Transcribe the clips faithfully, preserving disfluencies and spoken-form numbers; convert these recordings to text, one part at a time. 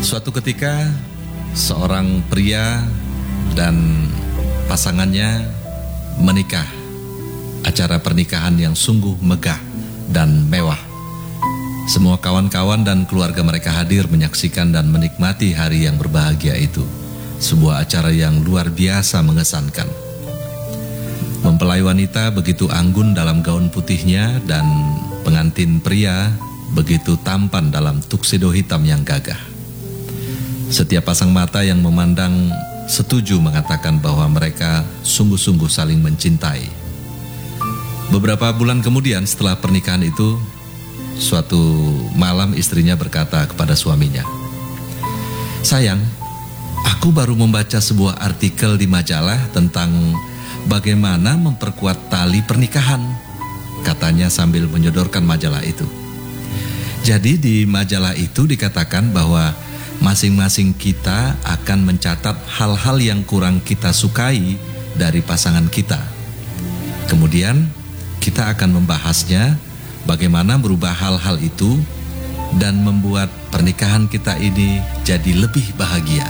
Suatu ketika, seorang pria dan pasangannya menikah. Acara pernikahan yang sungguh megah dan mewah. Semua kawan-kawan dan keluarga mereka hadir menyaksikan dan menikmati hari yang berbahagia itu. Sebuah acara yang luar biasa mengesankan. Mempelai wanita begitu anggun dalam gaun putihnya dan pengantin pria begitu tampan dalam tuxedo hitam yang gagah. Setiap pasang mata yang memandang setuju mengatakan bahwa mereka sungguh-sungguh saling mencintai. Beberapa bulan kemudian setelah pernikahan itu, suatu malam istrinya berkata kepada suaminya, "Sayang, aku baru membaca sebuah artikel di majalah tentang bagaimana memperkuat tali pernikahan," katanya sambil menyodorkan majalah itu. Jadi di majalah itu dikatakan bahwa masing-masing kita akan mencatat hal-hal yang kurang kita sukai dari pasangan kita. Kemudian kita akan membahasnya, bagaimana merubah hal-hal itu dan membuat pernikahan kita ini jadi lebih bahagia.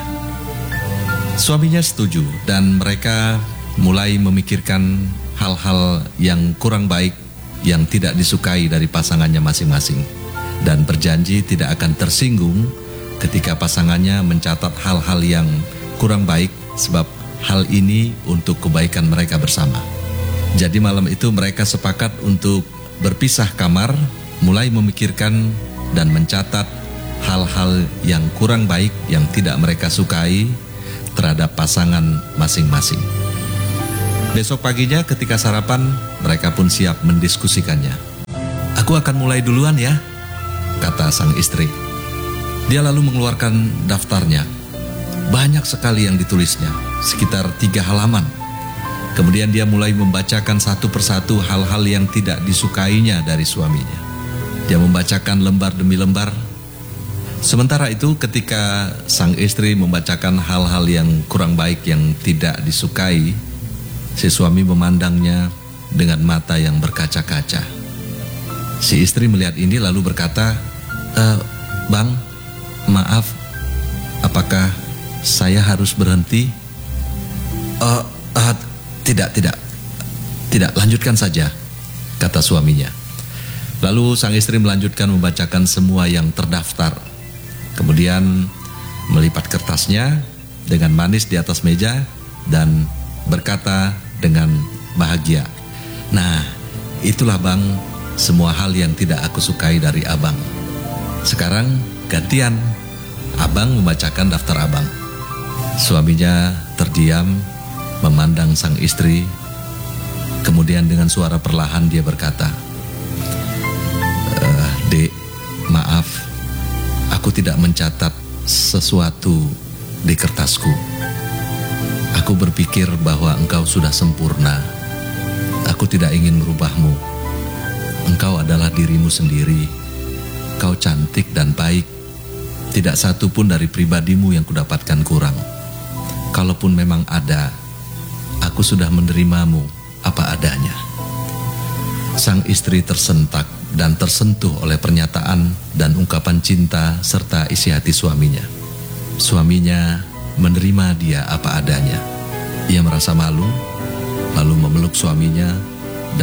Suaminya setuju dan mereka mulai memikirkan hal-hal yang kurang baik yang tidak disukai dari pasangannya masing-masing dan berjanji tidak akan tersinggung ketika pasangannya mencatat hal-hal yang kurang baik sebab hal ini untuk kebaikan mereka bersama. Jadi malam itu mereka sepakat untuk berpisah kamar, mulai memikirkan dan mencatat hal-hal yang kurang baik yang tidak mereka sukai terhadap pasangan masing-masing. Besok paginya ketika sarapan, mereka pun siap mendiskusikannya. "Aku akan mulai duluan ya," kata sang istri. Dia lalu mengeluarkan daftarnya. Banyak sekali yang ditulisnya, sekitar tiga halaman. Kemudian dia mulai membacakan satu persatu hal-hal yang tidak disukainya dari suaminya. Dia membacakan lembar demi lembar. Sementara itu ketika sang istri membacakan hal-hal yang kurang baik yang tidak disukai, si suami memandangnya dengan mata yang berkaca-kaca. Si istri melihat ini lalu berkata, e, "Bang, maaf, apakah saya harus berhenti?" Uh, uh, tidak, tidak, tidak, lanjutkan saja, kata suaminya. Lalu sang istri melanjutkan membacakan semua yang terdaftar. Kemudian melipat kertasnya dengan manis di atas meja dan berkata dengan bahagia, "Nah, itulah Bang, semua hal yang tidak aku sukai dari Abang. Sekarang gantian, Abang membacakan daftar Abang." Suaminya terdiam memandang sang istri. Kemudian dengan suara perlahan dia berkata, e, "Dek, maaf, aku tidak mencatat sesuatu di kertasku. Aku berpikir bahwa engkau sudah sempurna. Aku tidak ingin merubahmu. Engkau adalah dirimu sendiri. Kau cantik dan baik. Tidak satu pun dari pribadimu yang kudapatkan kurang. Kalaupun memang ada, aku sudah menerimamu apa adanya." Sang istri tersentak dan tersentuh oleh pernyataan dan ungkapan cinta serta isi hati suaminya. Suaminya menerima dia apa adanya. Ia merasa malu, lalu memeluk suaminya